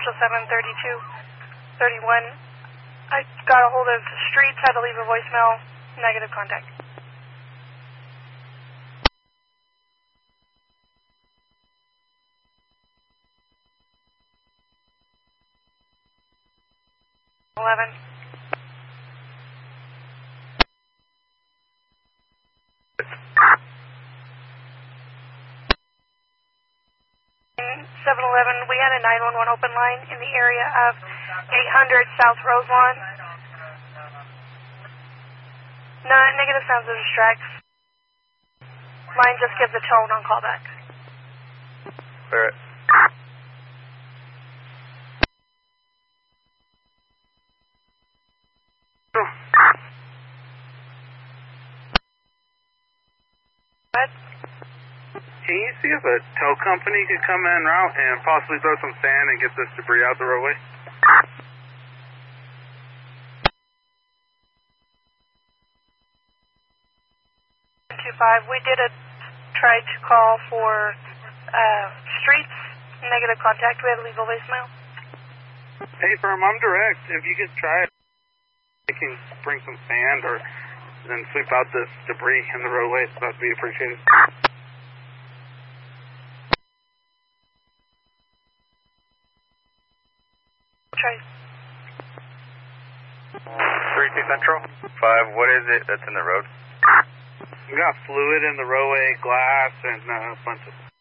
732 31. I got a hold of Streets, had to leave a voicemail, negative contact. Eleven. 711, we had a 911 open line in the area of 800 South Roselawn. No, negative sounds of distracts. Mine just gives a tone on callback. Alright. What? Can you see if a tow company could come en route and possibly throw some sand and get this debris out the roadway? 25. We did try to call for Streets, negative contact. We had to leave a voicemail. Hey, firm, I'm direct. If you could try it, I can bring some sand or then sweep out this debris in the roadway. That would be appreciated. Try. 32 Central. 5, what is it that's in the road? We got fluid in the roadway, glass, and a bunch of